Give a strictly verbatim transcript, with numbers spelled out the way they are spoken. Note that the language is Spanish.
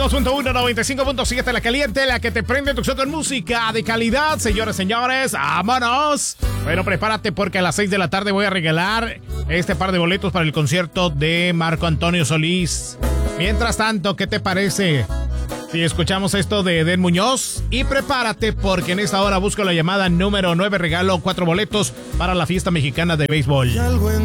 dos punto uno, noventa y cinco punto siete, la caliente, la que te prende tu show con música de calidad. Señores, señores, vámonos. Bueno, prepárate porque a las seis de la tarde voy a regalar este par de boletos para el concierto de Marco Antonio Solís. Mientras tanto, ¿qué te parece si escuchamos esto de Edén Muñoz? Y prepárate porque en esta hora busco la llamada número nueve, regalo cuatro boletos para la fiesta mexicana de béisbol.